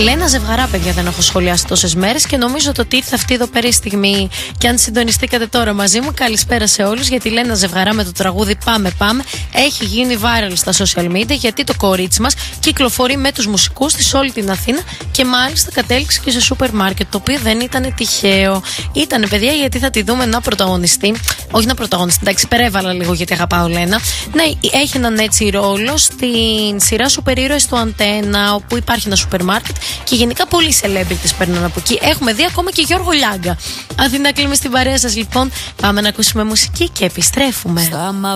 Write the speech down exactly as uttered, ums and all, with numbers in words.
Λένα Ζευγαρά, παιδιά, δεν έχω σχολιάσει τόσες μέρες και νομίζω ότι ήρθε αυτή εδώ πέρα η στιγμή. Και αν συντονιστήκατε τώρα μαζί μου, καλησπέρα σε όλους. Γιατί η Λένα Ζευγαρά με το τραγούδι Πάμε Πάμε έχει γίνει viral στα social media. Γιατί το κορίτσι μας κυκλοφορεί με τους μουσικούς της όλη την Αθήνα και μάλιστα κατέληξε και σε σούπερ μάρκετ. Το οποίο δεν ήταν τυχαίο. Ήτανε, παιδιά, γιατί θα τη δούμε να πρωταγωνιστεί. Όχι να πρωταγωνιστεί, εντάξει, υπερέβαλα λίγο γιατί αγαπάω Λένα. Ναι, έχει έναν έτσι ρόλο στην σειρά σούπερ ήρωες του Αντένα, όπου υπάρχει ένα σούπερ μάρκετ και γενικά πολλοί celebrities παίρνουν από εκεί. Έχουμε δει ακόμα και Γιώργο Λιάγκα. Αθήνα, κλείνουμε στην παρέα σας λοιπόν. Πάμε να ακούσουμε μουσική και επιστρέφουμε.